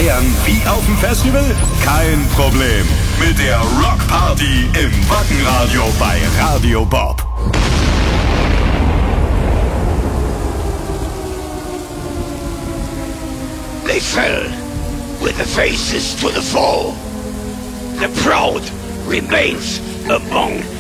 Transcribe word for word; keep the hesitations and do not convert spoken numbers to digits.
feiern wie auf dem Festival? Kein Problem. Mit der Rockparty im Wackenradio bei Radio Bob. They fell with their faces to the foe. The proud remains among